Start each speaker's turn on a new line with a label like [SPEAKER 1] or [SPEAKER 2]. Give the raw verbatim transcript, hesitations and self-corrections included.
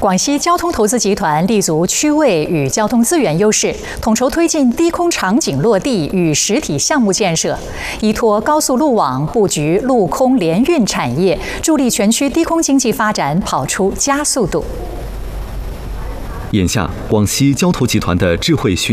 [SPEAKER 1] 广西交通投资集团立足区位与交通资源优势，统筹推进低空场景落地与实体项目建设，依托高速路网布局陆空联运产业，助力全区低空经济发展跑出加速度。
[SPEAKER 2] 眼下，广西交投集团的智慧巡